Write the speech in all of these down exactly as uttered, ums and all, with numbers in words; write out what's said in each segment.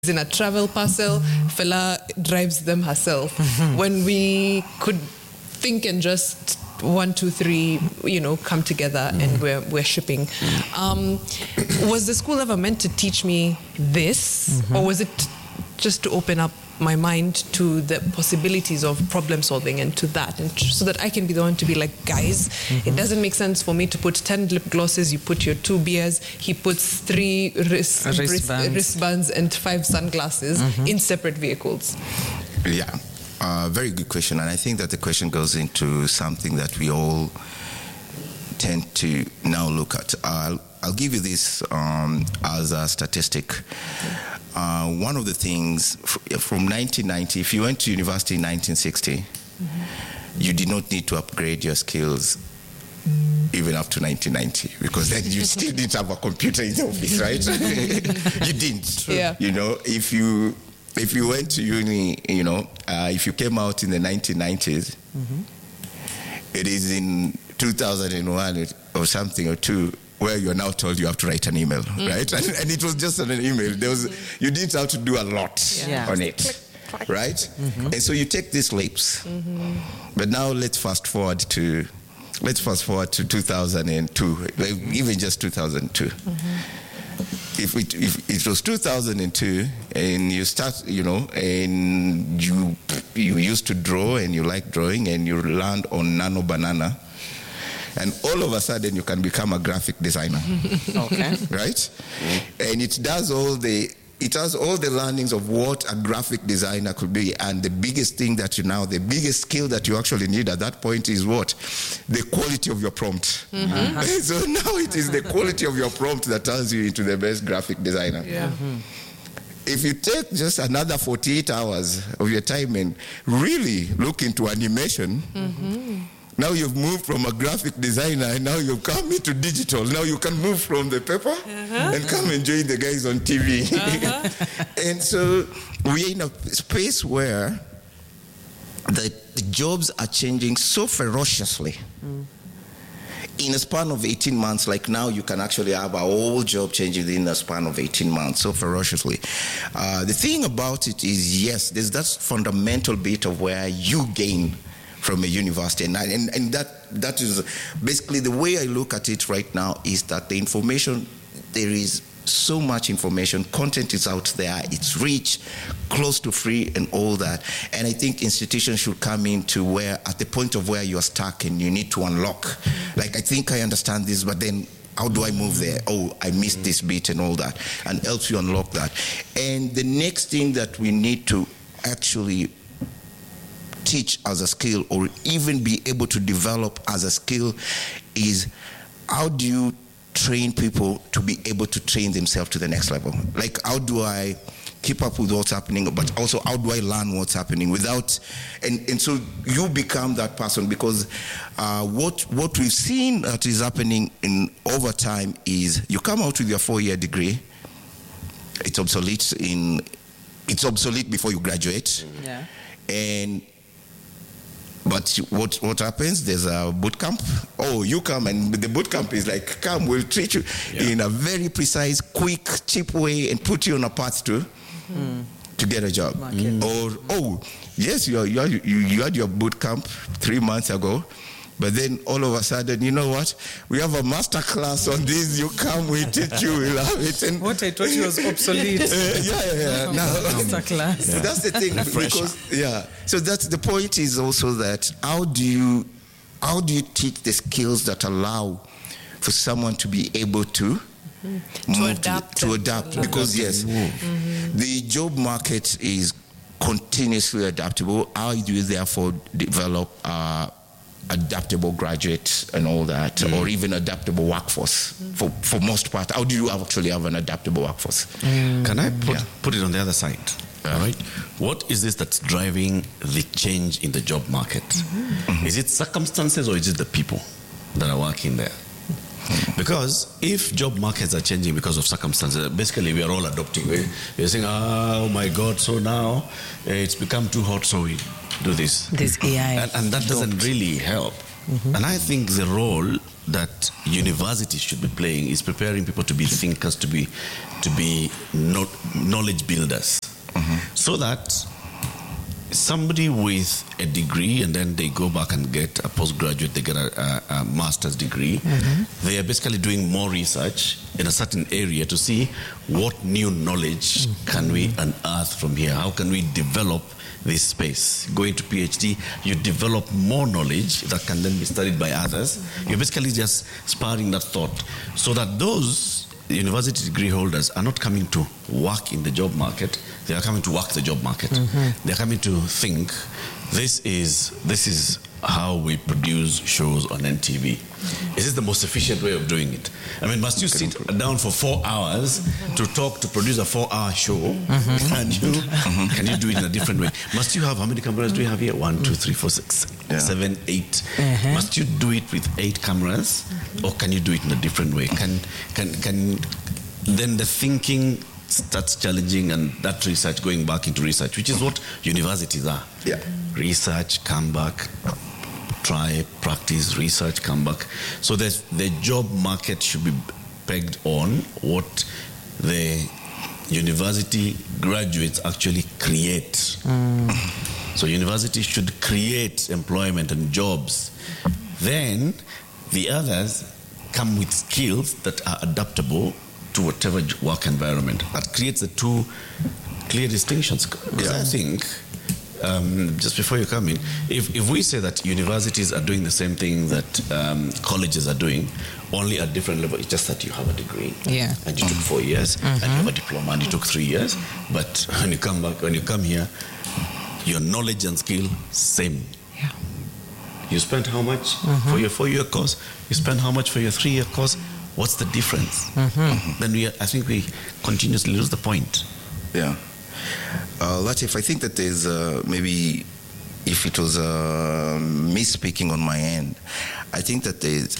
in a travel parcel, Fela drives them herself. Mm-hmm. When we could think and just one, two, three, you know, come together mm-hmm. and we're we're shipping. Um, was the school ever meant to teach me this, mm-hmm. or was it just to open up my mind to the possibilities of problem solving and to that, and so that I can be the one to be like, guys, mm-hmm. it doesn't make sense for me to put ten lip glosses, you put your two beers, he puts three wrist, wristbands. wristbands and five sunglasses mm-hmm. in separate vehicles. Yeah, uh, very good question. And I think that the question goes into something that we all tend to now look at. Uh, I'll give you this um, as a statistic. Uh, one of the things from nineteen ninety, if you went to university in nineteen sixty, mm-hmm. you did not need to upgrade your skills even up to nineteen ninety, because then you still didn't have a computer in the office, right? You didn't. Yeah. You know, if you if you went to uni, you know, uh, if you came out in the nineteen nineties, mm-hmm. it is in two thousand one or something or two where you're now told you have to write an email, mm-hmm. right? And, and it was just an email. There was mm-hmm. you didn't have to do a lot yeah. on it, click, click. right? Mm-hmm. And so you take these leaps. Mm-hmm. But now let's fast forward to let's fast forward to two thousand two, even just two thousand two. Mm-hmm. If it if it was two thousand two and you start, you know, and you you used to draw and you like drawing and you land on Nano Banana, and all of a sudden you can become a graphic designer. Okay. Right? Mm-hmm. And it does all the it has all the learnings of what a graphic designer could be. And the biggest thing that you now, the biggest skill that you actually need at that point is what? The quality of your prompt. Mm-hmm. So now it is the quality of your prompt that turns you into the best graphic designer. Yeah. Mm-hmm. If you take just another forty-eight hours of your time and really look into animation, mm-hmm. now you've moved from a graphic designer and now you've come into digital. Now you can move from the paper uh-huh. and come and join the guys on T V. Uh-huh. And so we're in a space where the, the jobs are changing so ferociously. Mm. In a span of eighteen months, like now you can actually have a whole job changing in a span of eighteen months, so ferociously. Uh, the thing about it is, yes, there's that fundamental bit of where you gain from a university, and, and and that that is basically the way I look at it right now, is that the information, there is so much information, content is out there, it's rich, close to free and all that, and I think institutions should come into where, at the point of where you're stuck and you need to unlock, like, I think I understand this, but then how do I move there? Oh, I missed this bit and all that, and helps you unlock that. And the next thing that we need to actually teach as a skill, or even be able to develop as a skill, is how do you train people to be able to train themselves to the next level? Like, how do I keep up with what's happening, but also how do I learn what's happening without, and, and so you become that person, because uh, what what we've seen that is happening in over time is you come out with your four-year degree, it's obsolete in it's obsolete before you graduate, yeah. and But what what happens? There's a boot camp. Oh, you come, and the boot camp is like, come, we'll treat you yeah. in a very precise, quick, cheap way and put you on a path to mm. to get a job. Mm. Or oh, yes, you you you you had your boot camp three months ago, but then all of a sudden, you know what? We have a master class on this. You come, we teach you, we'll have it. And what I thought you was obsolete. Uh, yeah, yeah, yeah. No, master class. Yeah. That's the thing. Because, yeah. So that's the point. Is also that how do you how do you teach the skills that allow for someone to be able to mm-hmm. to adapt to, to adapt? Because yes, mm-hmm. the job market is continuously adaptable. How do you therefore develop Uh, adaptable graduates and all that, mm. or even adaptable workforce mm. for, for most part? How do you actually have an adaptable workforce? Mm. Can I put, yeah. put it on the other side? Yeah. All right. What is this that's driving the change in the job market? Mm-hmm. Mm-hmm. Is it circumstances, or is it the people that are working there? Mm-hmm. Because if job markets are changing because of circumstances, basically we are all adopting. We're, we're saying, oh my God, so now it's become too hot, so we do this. This A I. And, and that doesn't really help. Mm-hmm. And I think the role that universities should be playing is preparing people to be thinkers, to be to be no, knowledge builders, mm-hmm. so that somebody with a degree and then they go back and get a postgraduate, they get a, a, a master's degree. Mm-hmm. They are basically doing more research in a certain area to see what new knowledge mm-hmm. can we unearth from here. How can we develop this space? Going to PhD, you develop more knowledge that can then be studied by others. Mm-hmm. You're basically just sparring that thought so that those university degree holders are not coming to work in the job market, they are coming to work the job market. Mm-hmm. They're coming to think, this is this is how we produce shows on N T V. Mm-hmm. Is this the most efficient way of doing it? I mean, must you sit down for four hours mm-hmm. to talk, to produce a four-hour show? Mm-hmm. Can you mm-hmm. can you do it in a different way? Must you have, how many cameras do you have here? One, two, three, four, six, yeah. seven, eight. Mm-hmm. Must you do it with eight cameras? Mm-hmm. Or can you do it in a different way? Can can can then the thinking starts challenging and that research going back into research, which is what universities are. Yeah. Research, come back, try, practice, research, come back. So there's, the job market should be pegged on what the university graduates actually create. Mm. So universities should create employment and jobs. Then the others come with skills that are adaptable to whatever work environment. That creates the two clear distinctions. Because yeah. I think, um, just before you come in, if, if we say that universities are doing the same thing that um, colleges are doing, only at different levels, it's just that you have a degree. Yeah. And you took four years, mm-hmm. and you have a diploma, and you took three years. But when you come back, when you come here, your knowledge and skill, same. Yeah. You spent how much mm-hmm. for your four-year course? You spent how much for your three-year course? What's the difference? Mm-hmm. Then we, I think we continuously lose the point. Yeah. Uh, Latif, I think that there's uh, maybe, if it was uh, me speaking on my end, I think that there's,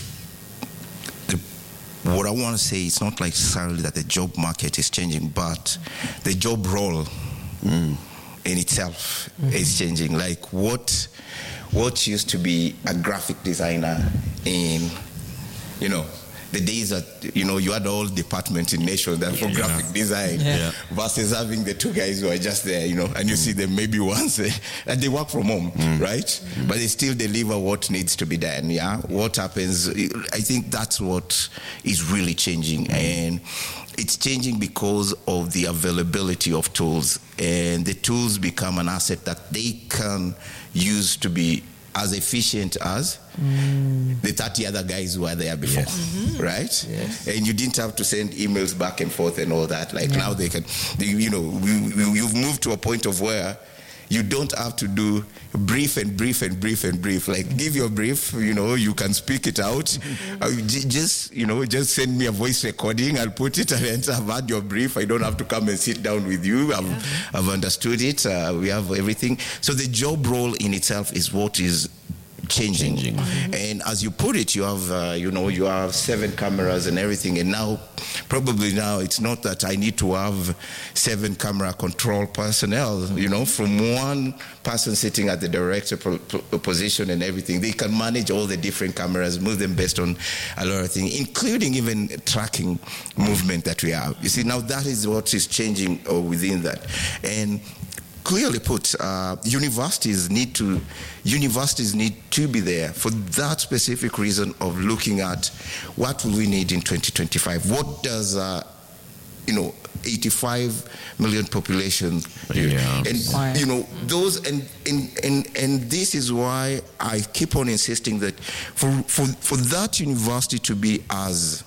the, what I want to say is not like necessarily that the job market is changing, but the job role mm. in itself mm-hmm. is changing. Like what, what used to be a graphic designer in, you know, the days that, you know, you had all departments in Nation that for yeah. graphic design yeah. Yeah. versus having the two guys who are just there, you know, and you mm. see them maybe once, eh, and they work from home, mm. right? Mm. But they still deliver what needs to be done, yeah? What happens, I think that's what is really changing. Mm. And it's changing because of the availability of tools, and the tools become an asset that they can use to be as efficient as mm. the thirty other guys who were there before, yes. mm-hmm. right? Yes. And you didn't have to send emails back and forth and all that. Like yeah. now they can, they, you know, we, we, you've moved to a point of where you don't have to do brief and brief and brief and brief. Like, give your brief, you know, you can speak it out. Mm-hmm. Uh, j- just, you know, just send me a voice recording. I'll put it and I've had your brief. I don't have to come and sit down with you. I've, yeah. I've understood it. Uh, we have everything. So the job role in itself is what is changing. changing. Mm-hmm. And as you put it, you have, uh, you know, you have seven cameras and everything. And now, probably now, it's not that I need to have seven camera control personnel, you know, from one person sitting at the director po- po- position and everything. They can manage all the different cameras, move them based on a lot of things, including even tracking movement that we have. You see, now that is what is changing uh, within that. And clearly put, uh, universities need to universities need to be there for that specific reason of looking at what will we need in twenty twenty-five. What does uh, you know eighty-five million population yeah. and Why? you know those and, and and and this is why I keep on insisting that for for for that university to be as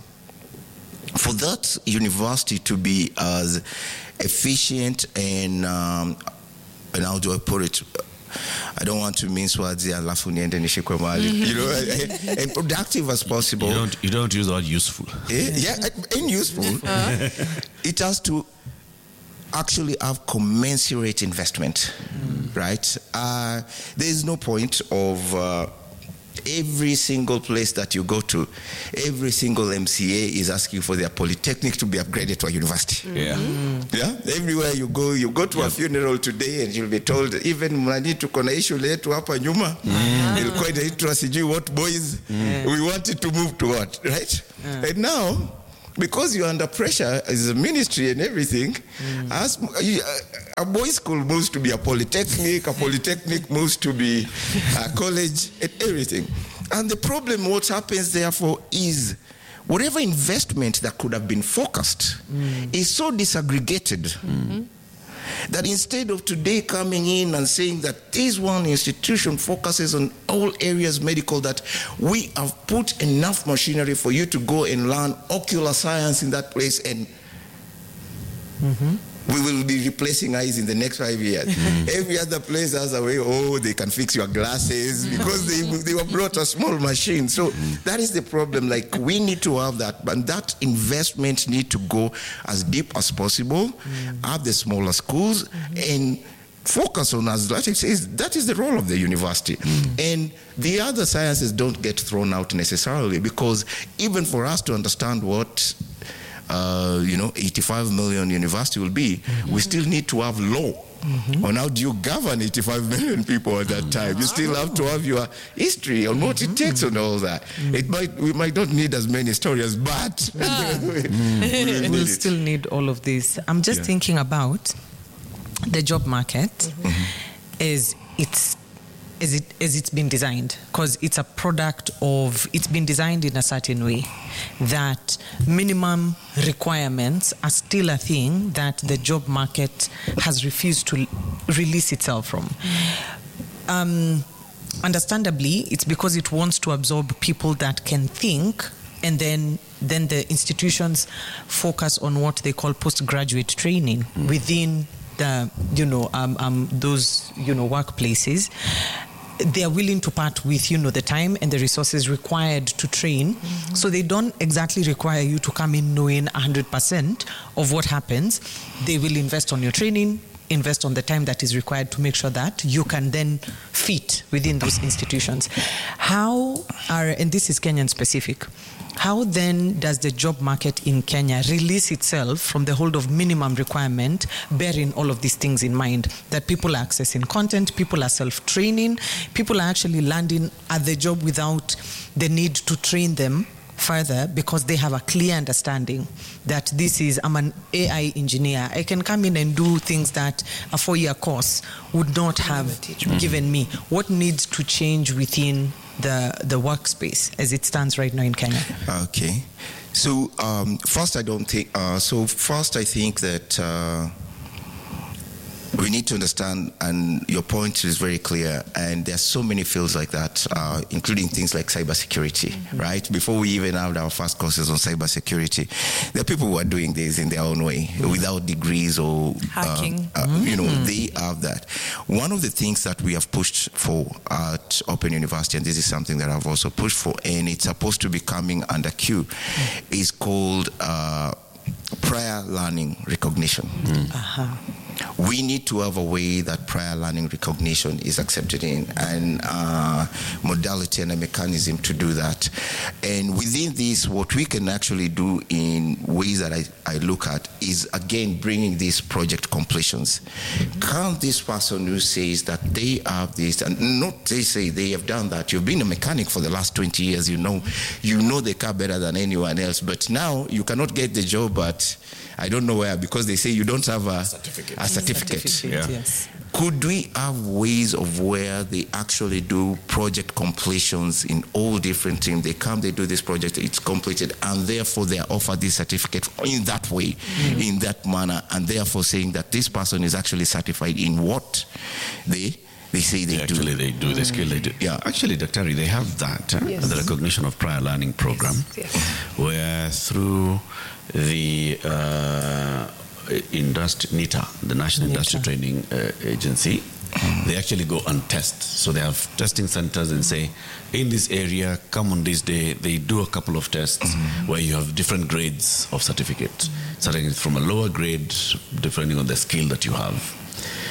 for that university to be as efficient and um, and how do I put it? I don't want to mince words here, alafu niende nishikwe mahali. You know, and, and productive as possible. You don't, you don't use the word useful. Eh, yeah, and useful. Uh-huh. It has to actually have commensurate investment, mm. right? Uh, there is no point of uh, Every single place that you go to, every single M C A is asking for their polytechnic to be upgraded to a university. Yeah. Yeah, everywhere you go, you go to a funeral today and you'll be told, even mnani tuko na issue letu hapa nyuma, ilikuwa inaitwa sijui what boys, we wanted to move to what, right? And now, because you're under pressure as a ministry and everything, as a boys' school moves to be a polytechnic, a polytechnic moves to be a college, and everything. And the problem, what happens therefore is, whatever investment that could have been focused mm. is so disaggregated mm-hmm. that instead of today coming in and saying that this one institution focuses on all areas medical, that we have put enough machinery for you to go and learn ocular science in that place, and mm-hmm. we will be replacing eyes in the next five years. Mm. Every other place has a way, oh, they can fix your glasses because they, they were brought a small machine. So mm. that is the problem. Like, we need to have that, but that investment need to go as deep as possible, mm. have the smaller schools, mm-hmm. and focus on, as Latik says, that is the role of the university. Mm. And the other sciences don't get thrown out necessarily, because even for us to understand what Uh, you know, eighty-five million university will be, mm-hmm. we still need to have law mm-hmm. on how do you govern eighty-five million people at that time. You still have to have your history on what mm-hmm. it takes and all that. Mm-hmm. It might, we might not need as many historians, but ah. we, we we'll still need all of this. I'm just yeah. thinking about the job market mm-hmm. is it's As, it, as it's been designed, because it's a product of, it's been designed in a certain way that minimum requirements are still a thing that the job market has refused to release itself from. Um, understandably, it's because it wants to absorb people that can think, and then then the institutions focus on what they call postgraduate training mm. within the, you know, um, um, those, you know, workplaces. They are willing to part with, you know, the time and the resources required to train. Mm-hmm. So they don't exactly require you to come in knowing one hundred percent of what happens. They will invest on your training, invest on the time that is required to make sure that you can then fit within those institutions. How are, and this is Kenyan specific, how then does the job market in Kenya release itself from the hold of minimum requirement, bearing all of these things in mind, that people are accessing content, people are self-training, people are actually landing at the job without the need to train them further, because they have a clear understanding that this is, I'm an A I engineer, I can come in and do things that a four-year course would not have given me. What needs to change within the the workspace as it stands right now in Kenya? Okay, so um, first I don't think uh, so first I think that uh, we need to understand, and your point is very clear, and there are so many fields like that, uh, including things like cybersecurity, mm-hmm. right? Before we even had our first courses on cybersecurity, there are people who are doing this in their own way, mm-hmm. without degrees or hacking. Uh, uh, mm-hmm. You know, they have that. One of the things that we have pushed for at Open University, and this is something that I've also pushed for, and it's supposed to be coming under Q, mm-hmm. is called uh, prior learning recognition. Mm. Uh-huh. We need to have a way that prior learning recognition is accepted in, and uh, modality and a mechanism to do that. And within this, what we can actually do in ways that I, I look at is, again, bringing these project completions. Mm-hmm. Can this person who says that they have this, and not they say they have done that, you've been a mechanic for the last twenty years, you know, you know the car better than anyone else, but now you cannot get the job at, I don't know where, because they say you don't have a certificate. A certificate. certificate yeah. Yes. Could we have ways of where they actually do project completions in all different teams? They come, they do this project, it's completed, and therefore they are offered this certificate in that way, mm-hmm. in that manner, and therefore saying that this person is actually certified in what they They say they, they do. Actually, they do. Mm. The skill they do. Yeah, actually, Doctor they have that, uh, yes. the recognition of prior learning program, yes. Yes. where through the uh, industry, NITA, the National NITA. Industry Training uh, Agency, mm. they actually go and test. So they have testing centers and say, in this area, come on this day, they do a couple of tests mm. where you have different grades of certificate, mm. starting from a lower grade, depending on the skill that you have.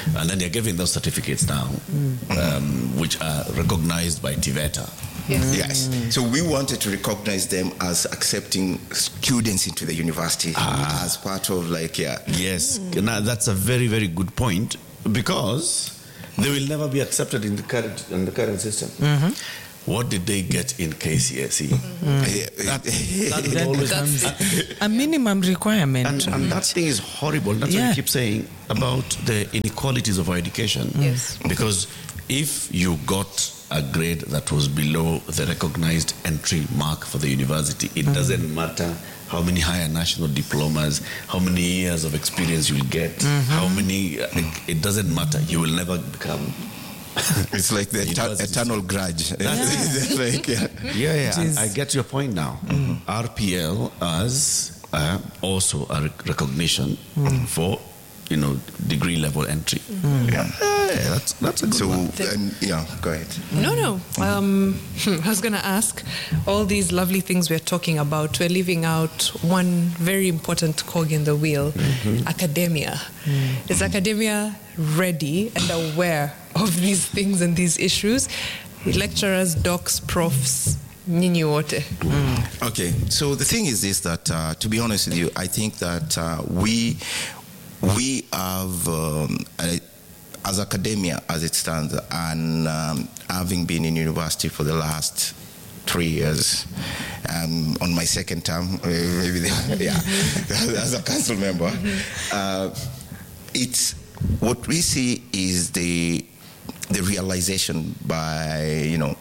And then they're giving those certificates now, um, which are recognized by TVETA. Yes. Yes. So we wanted to recognize them as accepting students into the university Ah. as part of like, yeah. Yes, now that's a very, very good point, because they will never be accepted in the current in the current system. What did they get in K C S E? That, that will That always becomes and, a minimum requirement. and, and that thing is horrible. That's what Yeah. I keep saying about the inequalities of our education. Yes. Because if you got a grade that was below the recognized entry mark for the university, it doesn't matter how many higher national diplomas, how many years of experience you'll get, how many, uh, it doesn't matter. You will never become. It's like the eta- University. eternal grudge. It's like, yeah. Yeah, yeah. It is- I get your point now. R P L as uh, also a rec- recognition for, you know, degree level entry. Yeah. Yeah, that's that's a good So, one. and, yeah, go ahead. No, no. Um, I was going to ask, all these lovely things we're talking about, we're leaving out one very important cog in the wheel, academia. Is academia ready and aware of these things and these issues? Lecturers, docs, profs, nyinyi wote. Okay, so the thing is this, that uh, to be honest with you, I think that uh, we we have, um, uh, as academia as it stands, and um, having been in university for the last three years, um, on my second term, uh, maybe, the, yeah, as a council member, uh, it's what we see is the the realization by, you know,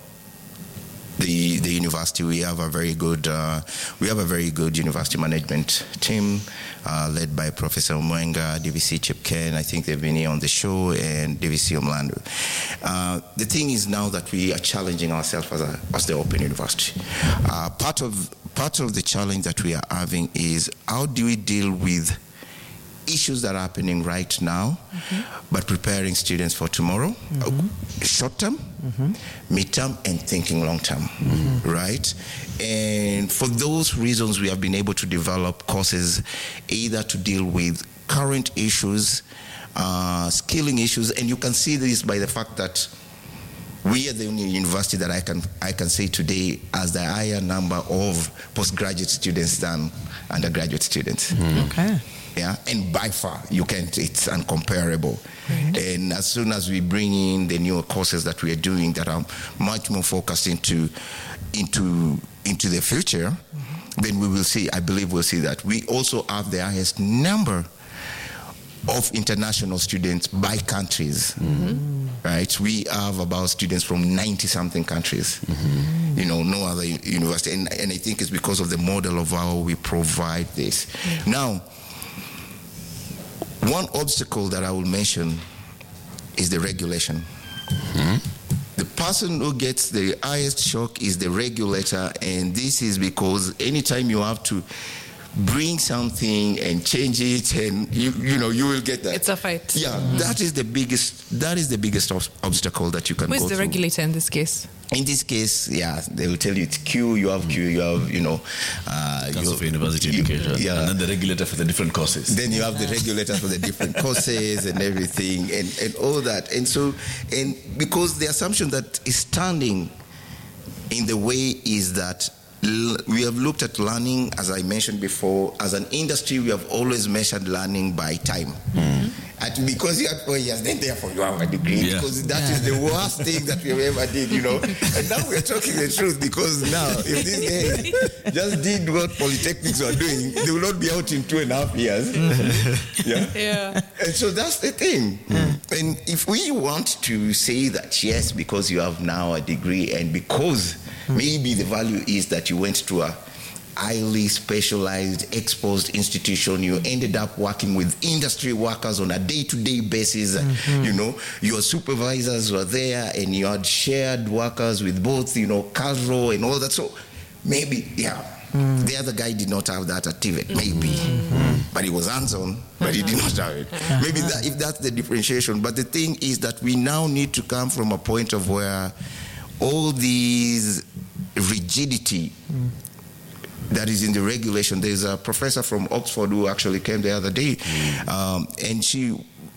the the university. We have a very good uh, we have a very good university management team uh, led by Professor Mwenga, D V C Chipken. I think they've been here on the show, and D V C Omlando. Uh, the thing is now that we are challenging ourselves as a, as the Open University. Uh, part of part of the challenge that we are having is, how do we deal with issues that are happening right now, but preparing students for tomorrow, uh, short term, mid-term, and thinking long term, right? And for those reasons, we have been able to develop courses either to deal with current issues, uh, skilling issues, and you can see this by the fact that we are the only university that I can I can say today has the higher number of postgraduate students than undergraduate students. Okay. Yeah, and by far you can't. It's uncomparable. And as soon as we bring in the newer courses that we are doing that are much more focused into into into the future, then we will see. I believe we'll see that we also have the highest number of international students by countries. Right, we have about students from ninety something countries. You know, no other u- university, and, and I think it's because of the model of how we provide this. Now, one obstacle that I will mention is the regulation. The person who gets the highest shock is the regulator, and this is because anytime you have to bring something and change it, and you you know you will get that. It's a fight. Yeah, that is the biggest. That is the biggest ob- obstacle that you can Who is go the through. regulator in this case? In this case, yeah, they will tell you it's Q. You have Q. You have, you know, uh, Council you- for University you- Education, Yeah. and then the regulator for the different courses. Then you have the regulators for the different courses and everything, and, and all that. And so, and because the assumption that is standing in the way is that l- we have looked at learning, as I mentioned before, as an industry, we have always measured learning by time. And because you had four years, then therefore you have a degree. Yeah. Because that is the worst thing that we ever did, you know. And now we're talking the truth, because now, if these guys just did what polytechnics were doing, they will not be out in two and a half years. Yeah. Yeah. And so that's the thing. And if we want to say that, yes, because you have now a degree, and because maybe the value is that you went to a highly specialized, exposed institution, you ended up working with industry workers on a day-to-day basis. You know, your supervisors were there, and you had shared workers with both, you know, cultural and all that. So maybe, yeah, the other guy did not have that at TVET, maybe. But he was hands-on, but he did not have it. Maybe that, if that's the differentiation. But the thing is that we now need to come from a point of where all these rigidity that is in the regulation. There's a professor from Oxford who actually came the other day, um, and she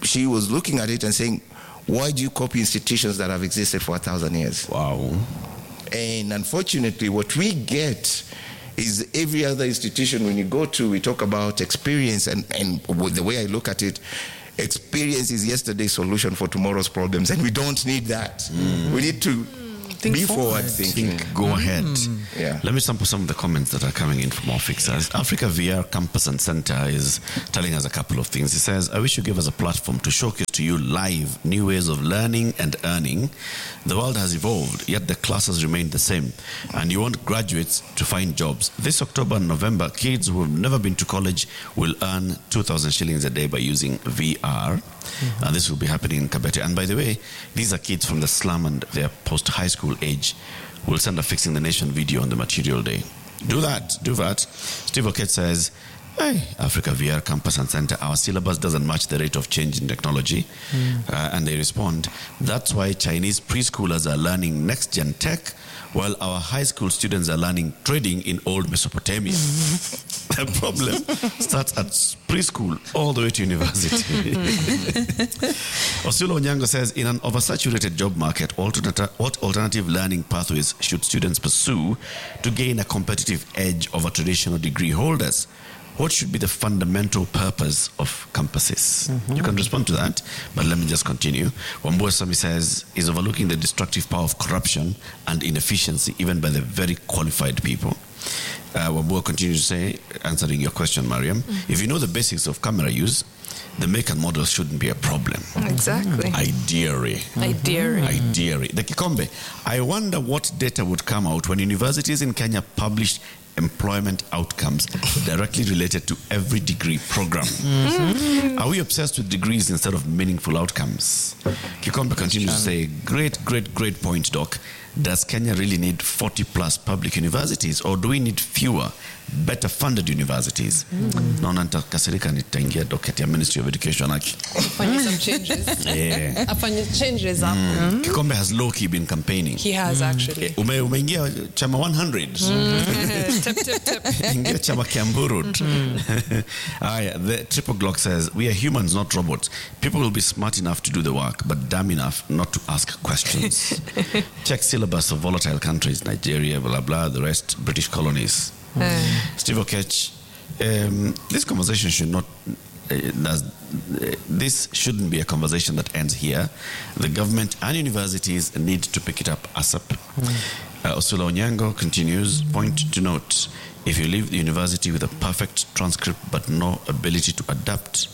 she was looking at it and saying, why do you copy institutions that have existed for a thousand years? Wow. And unfortunately, what we get is every other institution when you go to, we talk about experience, and, and the way I look at it, experience is yesterday's solution for tomorrow's problems, and we don't need that. Mm. We need to Think be forward, forward thinking. Think, go mm. ahead. Yeah. Let me sample some of the comments that are coming in from our fixers. Africa V R Campus and Center is telling us a couple of things. He says, I wish you gave us a platform to showcase to you live new ways of learning and earning. The world has evolved, yet the classes remain the same. And you want graduates to find jobs. This October and November, kids who have never been to college will earn two thousand shillings a day by using V R. Mm-hmm. And this will be happening in Kabete. And by the way, these are kids from the slum and their post-high school age. We'll send a Fixing the Nation video on the material day. Do that, do that. Steve Okech says, hey, Africa V R Campus and Center, our syllabus doesn't match the rate of change in technology. Mm. Uh, and they respond, that's why Chinese preschoolers are learning next-gen tech, while our high school students are learning trading in old Mesopotamia. The problem starts at preschool all the way to university. Osulo Onyango says, in an oversaturated job market, alternati- what alternative learning pathways should students pursue to gain a competitive edge over traditional degree holders? What should be the fundamental purpose of campuses? Mm-hmm. You can respond to that, but let me just continue. Wambua Sami says, is overlooking the destructive power of corruption and inefficiency, even by the very qualified people. Uh, Wambua continues to say, answering your question, Mariam, mm-hmm. if you know the basics of camera use, the make and model shouldn't be a problem. Exactly. Ideary. Mm-hmm. Ideary. Ideary. The Kikombe, I wonder what data would come out when universities in Kenya published employment outcomes directly related to every degree program. Mm-hmm. Are we obsessed with degrees instead of meaningful outcomes? Kikombe continues to say, great, great, great point, Doc. Does Kenya really need forty plus public universities, or do we need fewer, better funded universities? Naona nitakasirika nitaingia docket ya Ministry of Education. Afanye some changes. Yeah. Afanye changes hapo. Mm. Kikombe has low-key been campaigning. He has actually. Ume umeingia chama one hundred. Mm. Tip, tip, tip. Ingia chama Kiamburut. Ah, yeah. The Triple Glock says, we are humans, not robots. People will be smart enough to do the work, but dumb enough not to ask questions. Check syllabus of volatile countries, Nigeria, blah, blah, the rest, British colonies. Mm. Steve Okech, um, this conversation should not, uh, does, uh, this shouldn't be a conversation that ends here. The government and universities need to pick it up ASAP. Mm. Uh, Osula Onyango continues, point to note, if you leave the university with a perfect transcript but no ability to adapt,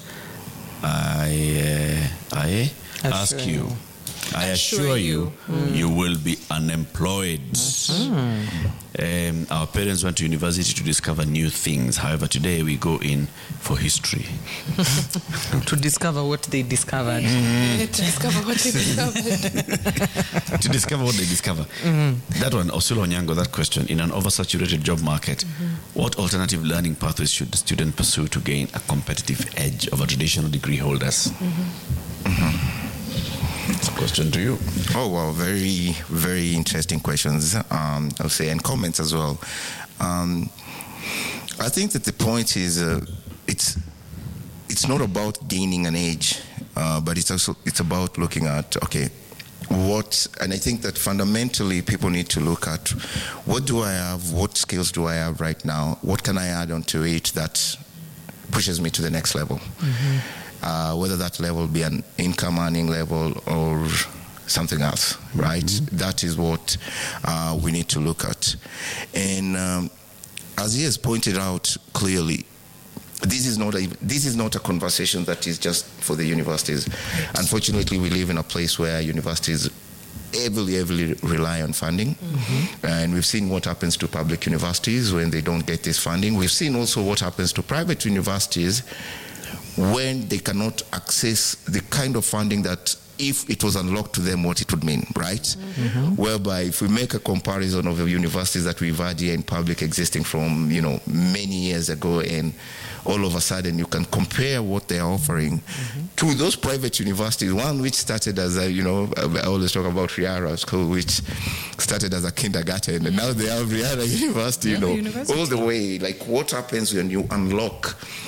I, uh, I ask you, you I assure you, mm. you will be unemployed. Mm. Um, our parents went to university to discover new things. However, today we go in for history. To discover what they discovered. Mm. To discover what they discovered. To discover what they discover. Mm-hmm. That one, Osula Onyango, that question, in an oversaturated job market, mm-hmm. what alternative learning pathways should the student pursue to gain a competitive edge over traditional degree holders? Mm-hmm. Mm-hmm. Question to you. Oh, wow. Very, very interesting questions, um, I'll say, and comments as well. Um, I think that the point is uh, it's it's not about gaining an age, uh, but it's also it's about looking at, okay, what, and I think that fundamentally people need to look at what do I have, what skills do I have right now, what can I add onto it that pushes me to the next level. Mm-hmm. Uh, whether that level be an income earning level or something else, right? Mm-hmm. That is what uh, we need to look at. And um, as he has pointed out clearly, this is not a this is not a conversation that is just for the universities. Unfortunately, we live in a place where universities heavily, heavily rely on funding. Mm-hmm. And we've seen what happens to public universities when they don't get this funding. We've seen also what happens to private universities when they cannot access the kind of funding that if it was unlocked to them, what it would mean, right? Mm-hmm. Whereby if we make a comparison of the universities that we've had here in public existing from, you know, many years ago, and all of a sudden you can compare what they're offering mm-hmm. to those private universities, one which started as a, you know, I always talk about Riara School, which started as a kindergarten, and now they have Riara University, you know, university. all the way. Like, what happens when you unlock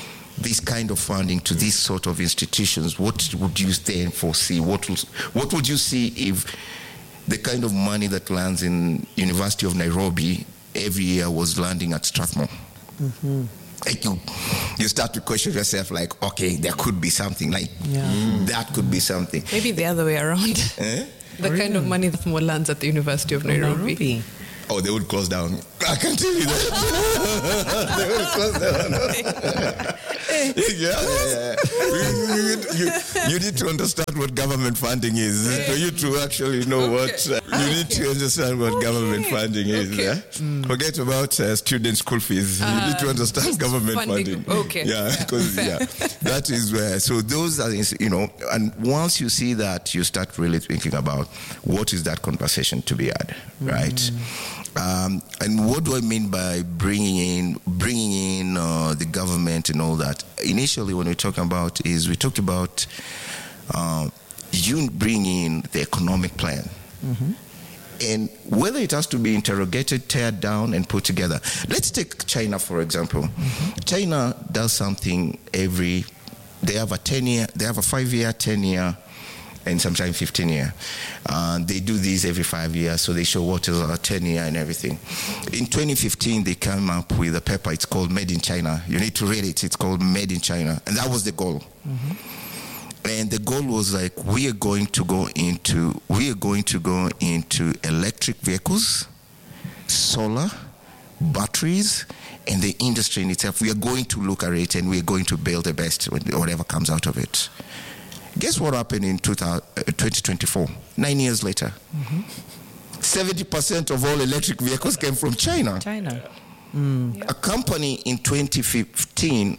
this kind of funding to these sort of institutions, what would you then foresee? What will, what would you see if the kind of money that lands in University of Nairobi every year was landing at Strathmore? Mm-hmm. Like you, you start to question yourself, like, okay, there could be something, like Yeah. mm, that could be something. Maybe the other way around. Eh? The Really? kind of money that more lands at the University of Nairobi. Nairobi. Oh, they would close down. I can tell you that. They would close down. yeah, yeah, yeah. You, you, you, you need to understand what government funding is for you to actually know Okay. what. Uh, you need to understand what Okay. government funding is. Okay. Yeah? Mm. Forget about uh, student school fees. you need to understand government funding. funding. Okay. Yeah, Yeah, because fair. yeah, that is where. So those are, you know, and once you see that, you start really thinking about what is that conversation to be had, right? Um, and what do I mean by bringing in bringing in uh, the government and all that? Initially, when we're talking about is we talked about uh, you bring in the economic plan. Mm-hmm. And whether it has to be interrogated, teared down, and put together. Let's take China, for example. Mm-hmm. China does something every, they have a ten-year, they have a five-year, ten-year, and sometimes fifteen year. Uh, they do these every five years, so they show what is a ten year and everything. In twenty fifteen, they came up with a paper, it's called Made in China. You need to read it, it's called Made in China. And that was the goal. Mm-hmm. And the goal was like, we are going to go into, we are going to go into electric vehicles, solar, batteries, and the industry in itself. We are going to look at it and we are going to build the best, whatever comes out of it. Guess what happened in twenty twenty-four? Nine years later. Mm-hmm. seventy percent of all electric vehicles came from China. China. Mm. A company in twenty fifteen,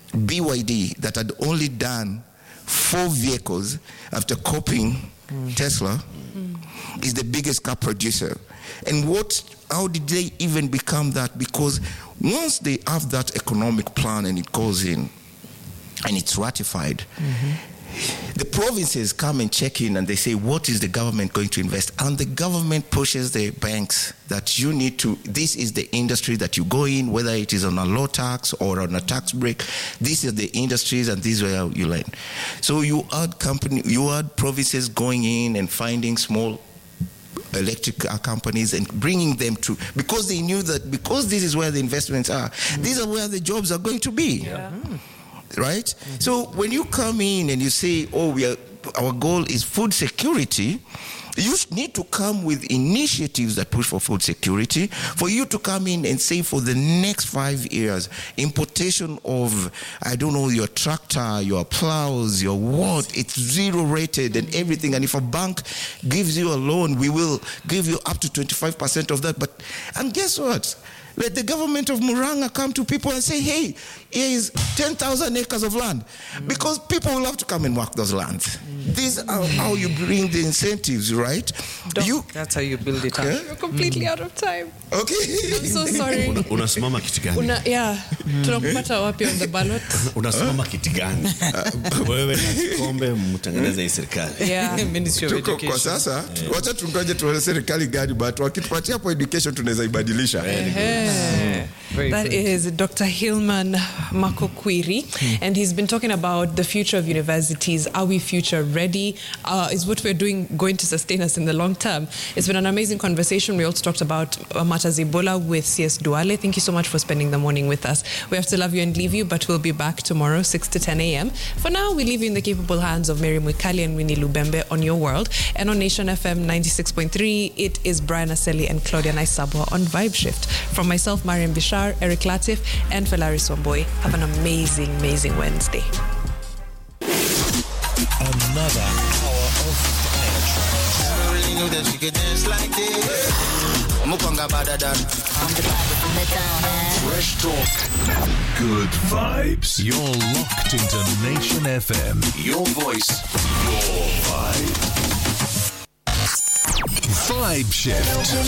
B Y D, that had only done four vehicles after copying mm. Tesla, mm. is the biggest car producer. And what? How did they even become that? Because once they have that economic plan and it goes in and it's ratified, mm-hmm. the provinces come and check in and they say, what is the government going to invest? And the government pushes the banks that you need to, this is the industry that you go in, whether it is on a low tax or on a tax break. These are the industries and these are where you learn. So you had company, you had provinces going in and finding small electric car companies and bringing them to, because they knew that because this is where the investments are, mm-hmm. these are where the jobs are going to be. Yeah. Mm-hmm. Right? Mm-hmm. So when you come in and you say, oh, we are, our goal is food security, you need to come with initiatives that push for food security. For you to come in and say for the next five years, importation of, I don't know, your tractor, your plows, your what, it's zero rated and everything. And if a bank gives you a loan, we will give you up to twenty-five percent of that. But, and guess what? Let the government of Muranga come to people and say, hey, here is ten thousand acres of land. Mm. Because people will have to come and work those lands. Mm. These are how you bring the incentives, right? You, That's how you build it up. okay? You're completely out of time. Okay. I'm so sorry. Una- unasimama kiti gani? Una, yeah. Tunakupata wapi on the ballot? Unasimama kiti gani? Wewe na kikombe mtengeneze hii serikali. Yeah. Ministry of Tuko Education. kwa sasa, wacha tungoje tuone serikali gani, but wakitupatia hapo education tunaweza ibadilisha. Yeah. Very That good. is Doctor Hillman Makokwiri, and he's been talking about the future of universities. Are we future ready? Uh, is what we're doing going to sustain us in the long term? It's been an amazing conversation. We also talked about uh, matters Ebola with C S Duale. Thank you so much for spending the morning with us. We have to love you and leave you, but we'll be back tomorrow, six to ten a.m. For now, we leave you in the capable hands of Mary Mwikali and Winnie Lubembe on Your World. And on Nation F M ninety-six point three, it is Brian Aseli and Claudia Naisabwa on Vibe Shift. From myself, Mariam Bishar, Eric Latif, and Felaris Wamboy. Have an amazing, amazing Wednesday. Another hour of fire tracks. Never really knew that she could dance like this. Mukonga badadan. Fresh talk. Good vibes. You're locked into Nation F M. Your voice. Your vibe. Vibe Shift.